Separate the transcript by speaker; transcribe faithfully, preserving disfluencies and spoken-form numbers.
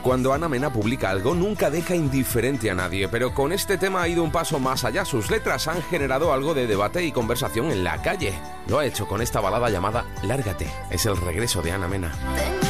Speaker 1: Cuando Ana Mena publica algo, nunca deja indiferente a nadie, pero con este tema ha ido un paso más allá. Sus letras han generado algo de debate y conversación en la calle. Lo ha hecho con esta balada llamada Lárgate. Es el regreso de Ana Mena.